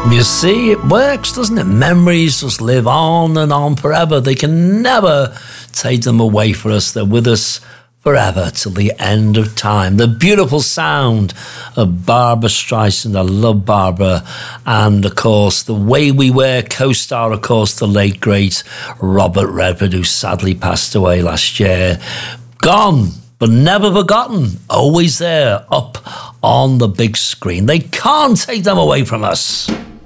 You see, it works, doesn't it? Memories just live on and on forever. They can never take them away from us. They're with us forever till the end of time. The beautiful sound of Barbra Streisand. I love Barbara. And, of course, the way we were co-star, of course, the late, great Robert Redford, who sadly passed away last year. Gone, but never forgotten. Always there, up on the big screen. They can't take them away from us.